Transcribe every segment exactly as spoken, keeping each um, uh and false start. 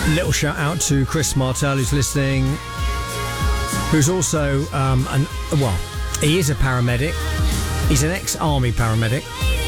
Little shout out to Chris Martell, who's listening, who's also um, an well, he is a paramedic. He's an ex-army paramedic.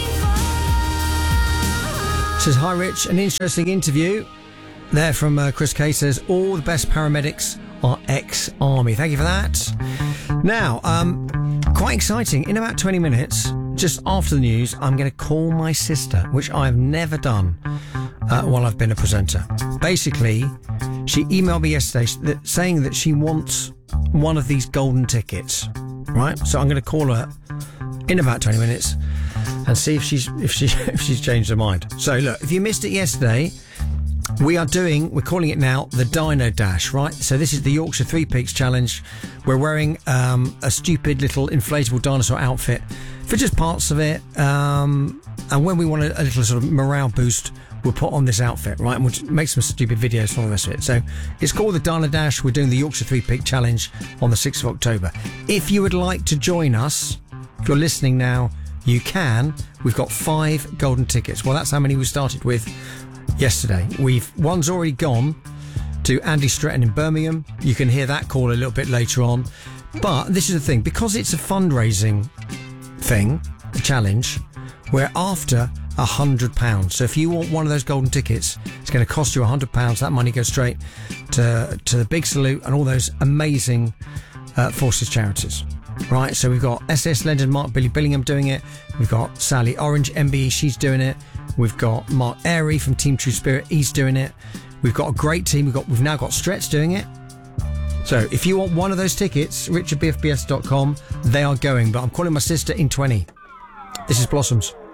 Says, hi Rich, an interesting interview there from uh, Chris K. Says all the best paramedics are ex-army. Thank you for that. Now, um, quite exciting. In about twenty minutes, just after the news, I'm going to call my sister, which I've never done uh, while I've been a presenter. Basically, she emailed me yesterday that, saying that she wants one of these golden tickets. Right, so I'm going to call her in about twenty minutes and see if she's if she if she's changed her mind. So look, if you missed it yesterday, we are doing we're calling it now the Dino Dash. Right, so this is the Yorkshire Three Peaks Challenge. We're wearing um, a stupid little inflatable dinosaur outfit for just parts of it, um, and when we want a, a little sort of morale boost, we'll put on this outfit, right, and we'll make some stupid videos for the rest of it. So it's called the Dino Dash. We're doing the Yorkshire Three Peak Challenge on the sixth of October. If you would like to join us, if you're listening now, you can. We've got five golden tickets. Well, that's how many we started with yesterday. We've one's already gone to Andy Stretton in Birmingham. You can hear that call a little bit later on. But this is the thing, because it's a fundraising thing, a challenge, we're after a hundred pounds. So if you want one of those golden tickets, it's going to cost you a hundred pounds. That money goes straight to to the Big Salute and all those amazing uh, Forces charities. Right, so we've got S S legend Mark Billy Billingham doing it. We've got Sally Orange, M B E, she's doing it. We've got Mark Airy from Team True Spirit, he's doing it. We've got a great team. We've got we've now got Stretch doing it. So if you want one of those tickets, richard b f b s dot com, they are going. But I'm calling my sister in twenty. This is Blossoms.